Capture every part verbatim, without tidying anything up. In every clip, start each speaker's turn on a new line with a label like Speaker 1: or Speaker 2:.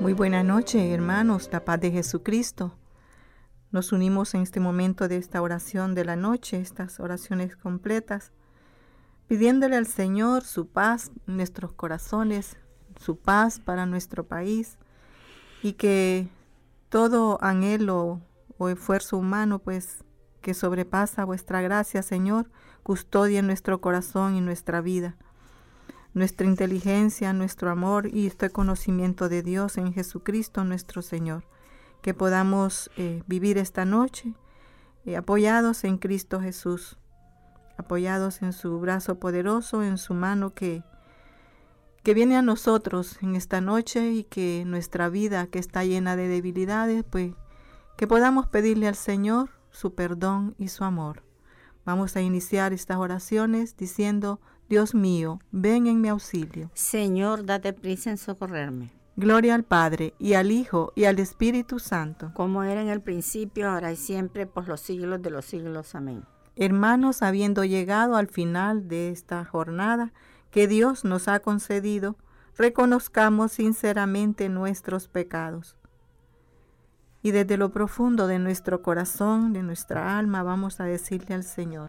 Speaker 1: Muy buena noche, hermanos, la paz de Jesucristo. Nos unimos en este momento de esta oración de la noche, estas oraciones completas, pidiéndole al Señor su paz en nuestros corazones, su paz para nuestro país, y que todo anhelo o esfuerzo humano, pues, que sobrepasa vuestra gracia, Señor, custodie nuestro corazón y nuestra vida, nuestra inteligencia, nuestro amor y este conocimiento de Dios en Jesucristo nuestro Señor. Que podamos eh, vivir esta noche eh, apoyados en Cristo Jesús, apoyados en su brazo poderoso, en su mano que, que viene a nosotros en esta noche, y que nuestra vida, que está llena de debilidades, pues que podamos pedirle al Señor su perdón y su amor. Vamos a iniciar estas oraciones diciendo: Dios mío, ven en mi auxilio.
Speaker 2: Señor, date prisa en socorrerme.
Speaker 1: Gloria al Padre, y al Hijo, y al Espíritu Santo.
Speaker 2: Como era en el principio, ahora y siempre, por los siglos de los siglos. Amén.
Speaker 1: Hermanos, habiendo llegado al final de esta jornada que Dios nos ha concedido, reconozcamos sinceramente nuestros pecados. Y desde lo profundo de nuestro corazón, de nuestra alma, vamos a decirle al Señor: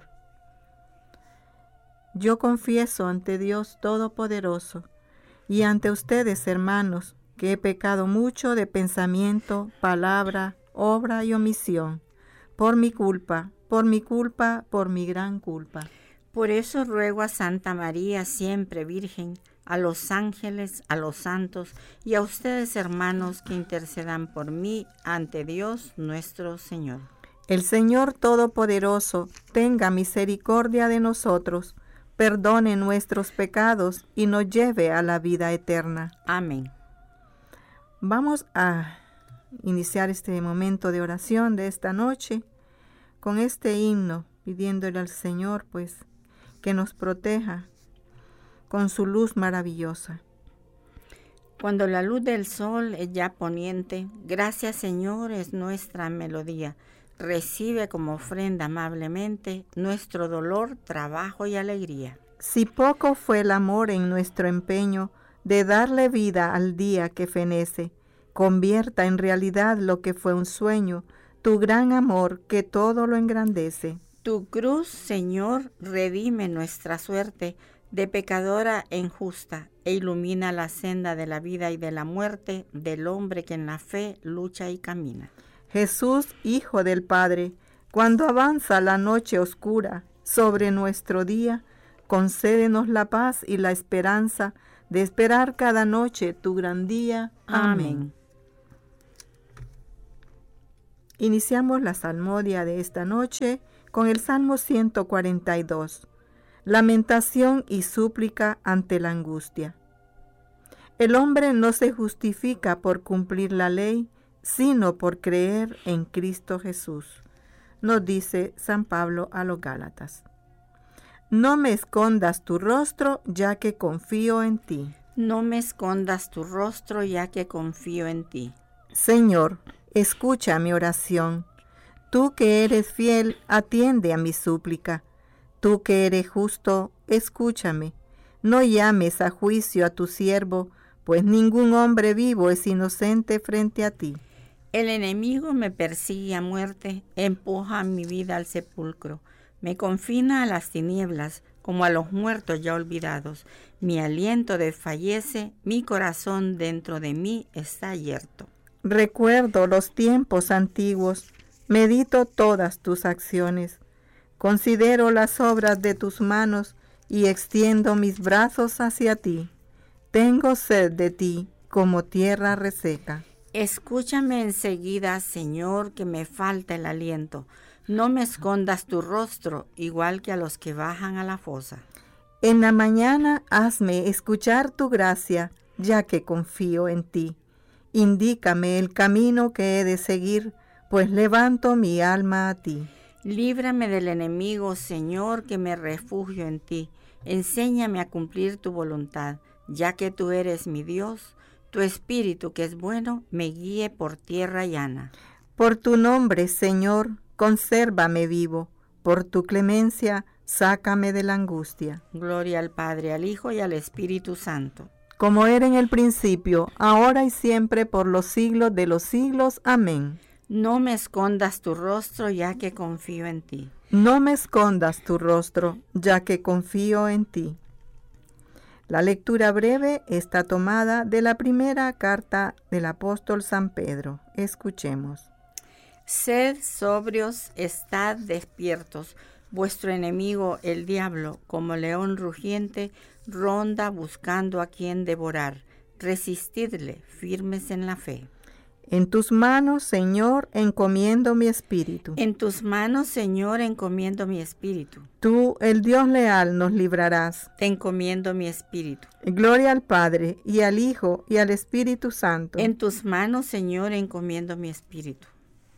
Speaker 1: yo confieso ante Dios Todopoderoso y ante ustedes, hermanos, que he pecado mucho de pensamiento, palabra, obra y omisión, por mi culpa, por mi culpa, por mi gran culpa.
Speaker 2: Por eso ruego a Santa María, siempre Virgen, a los ángeles, a los santos y a ustedes, hermanos, que intercedan por mí ante Dios nuestro Señor.
Speaker 1: El Señor Todopoderoso tenga misericordia de nosotros, perdone nuestros pecados y nos lleve a la vida eterna.
Speaker 2: Amén.
Speaker 1: Vamos a iniciar este momento de oración de esta noche con este himno, pidiéndole al Señor, pues, que nos proteja con su luz maravillosa.
Speaker 2: Cuando la luz del sol es ya poniente, gracias, Señor, es nuestra melodía. Recibe como ofrenda amablemente nuestro dolor, trabajo y alegría.
Speaker 1: Si poco fue el amor en nuestro empeño de darle vida al día que fenece, convierta en realidad lo que fue un sueño, tu gran amor que todo lo engrandece.
Speaker 2: Tu cruz, Señor, redime nuestra suerte de pecadora e injusta, e ilumina la senda de la vida y de la muerte del hombre que en la fe lucha y camina.
Speaker 1: Jesús, Hijo del Padre, cuando avanza la noche oscura sobre nuestro día, concédenos la paz y la esperanza de esperar cada noche tu gran día. Amén. Iniciamos la salmodia de esta noche con el Salmo ciento cuarenta y dos, lamentación y súplica ante la angustia. El hombre no se justifica por cumplir la ley, sino por creer en Cristo Jesús, nos dice San Pablo a los Gálatas. No me escondas tu rostro, ya que confío en ti.
Speaker 2: No me escondas tu rostro, ya que confío en ti.
Speaker 1: Señor, escucha mi oración. Tú que eres fiel, atiende a mi súplica. Tú que eres justo, escúchame. No llames a juicio a tu siervo, pues ningún hombre vivo es inocente frente a ti.
Speaker 2: El enemigo me persigue a muerte, empuja mi vida al sepulcro, me confina a las tinieblas, como a los muertos ya olvidados. Mi aliento desfallece, mi corazón dentro de mí está yerto.
Speaker 1: Recuerdo los tiempos antiguos, medito todas tus acciones, considero las obras de tus manos y extiendo mis brazos hacia ti. Tengo sed de ti, como tierra reseca.
Speaker 2: Escúchame enseguida, Señor, que me falta el aliento. No me escondas tu rostro, igual que a los que bajan a la fosa.
Speaker 1: En la mañana hazme escuchar tu gracia, ya que confío en ti. Indícame el camino que he de seguir, pues levanto mi alma a ti.
Speaker 2: Líbrame del enemigo, Señor, que me refugio en ti. Enséñame a cumplir tu voluntad, ya que tú eres mi Dios. Tu espíritu, que es bueno, me guíe por tierra llana.
Speaker 1: Por tu nombre, Señor, consérvame vivo. Por tu clemencia, sácame de la angustia.
Speaker 2: Gloria al Padre, al Hijo y al Espíritu Santo.
Speaker 1: como era en el principio, ahora y siempre, por los siglos de los siglos. Amén.
Speaker 2: No me escondas tu rostro, ya que confío en ti.
Speaker 1: No me escondas tu rostro, ya que confío en ti. La lectura breve está tomada de la primera carta del apóstol San Pedro. Escuchemos.
Speaker 2: Sed sobrios, estad despiertos. Vuestro enemigo, el diablo, como león rugiente, ronda buscando a quien devorar. Resistidle, firmes en la fe.
Speaker 1: En tus manos, Señor, encomiendo mi espíritu.
Speaker 2: En tus manos, Señor, encomiendo mi espíritu.
Speaker 1: Tú, el Dios leal, nos librarás.
Speaker 2: Te encomiendo mi espíritu.
Speaker 1: Gloria al Padre, y al Hijo, y al Espíritu Santo.
Speaker 2: En tus manos, Señor, encomiendo mi espíritu.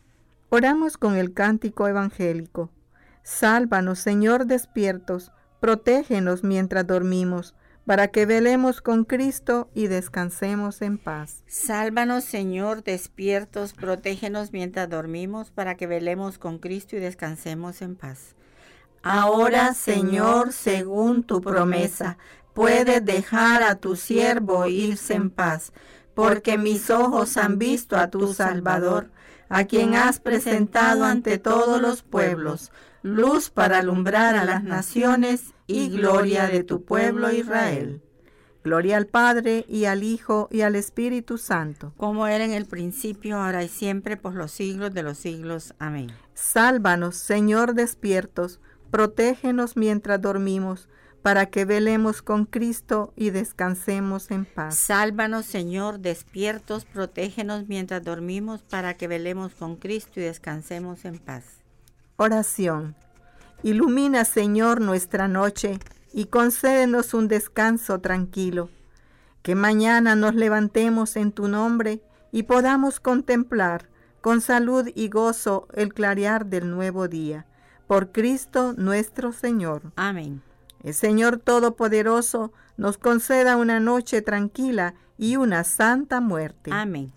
Speaker 1: Oramos con el cántico evangélico. Sálvanos, Señor, despiertos, protégenos mientras dormimos, para que velemos con Cristo y descansemos en paz.
Speaker 2: Sálvanos, Señor, despiertos, protégenos mientras dormimos, para que velemos con Cristo y descansemos en paz.
Speaker 1: Ahora, Señor, según tu promesa, puedes dejar a tu siervo irse en paz, porque mis ojos han visto a tu Salvador, a quien has presentado ante todos los pueblos, luz para alumbrar a las naciones y gloria de tu pueblo Israel. Gloria al Padre, y al Hijo, y al Espíritu Santo.
Speaker 2: Como era en el principio, ahora y siempre, por los siglos de los siglos. Amén.
Speaker 1: Sálvanos, Señor, despiertos, protégenos mientras dormimos, para que velemos con Cristo y descansemos en paz.
Speaker 2: Sálvanos, Señor, despiertos, protégenos mientras dormimos, para que velemos con Cristo y descansemos en paz.
Speaker 1: Oración. Ilumina, Señor, nuestra noche y concédenos un descanso tranquilo. Que mañana nos levantemos en tu nombre y podamos contemplar con salud y gozo el clarear del nuevo día. Por Cristo nuestro Señor.
Speaker 2: Amén.
Speaker 1: El Señor Todopoderoso nos conceda una noche tranquila y una santa muerte.
Speaker 2: Amén.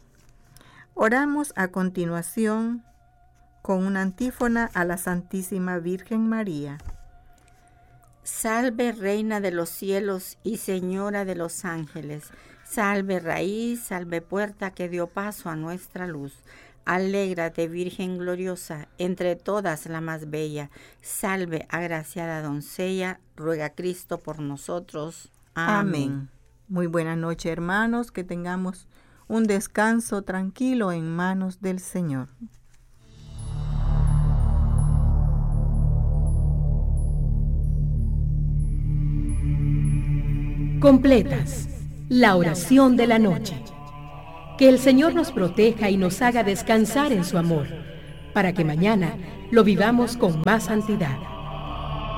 Speaker 1: Oramos a continuación con una antífona a la Santísima Virgen María.
Speaker 2: Salve, Reina de los cielos y Señora de los ángeles. Salve, raíz, salve, puerta que dio paso a nuestra luz. Alégrate, Virgen gloriosa, entre todas la más bella. Salve, agraciada doncella, ruega Cristo por nosotros. Amén.
Speaker 1: Amén. Muy buena noche, hermanos, que tengamos un descanso tranquilo en manos del Señor.
Speaker 3: Completas la oración de la noche. Que el Señor nos proteja y nos haga descansar en su amor, para que mañana lo vivamos con más santidad.